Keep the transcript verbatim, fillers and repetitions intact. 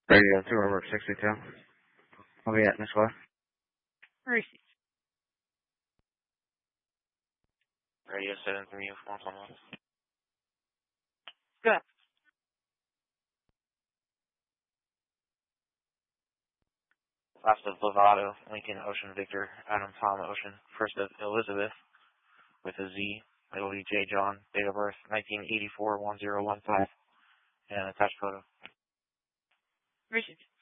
Radio two over sixty-two. I'll be at Miss West. Receive. Radio seven three four one one. Good. Last of Lovato, Lincoln Ocean Victor, Adam Tom Ocean, first of Elizabeth, with a Z, middle E J John, date of birth nineteen eighty-four, one zero one five, and attached photo. Received.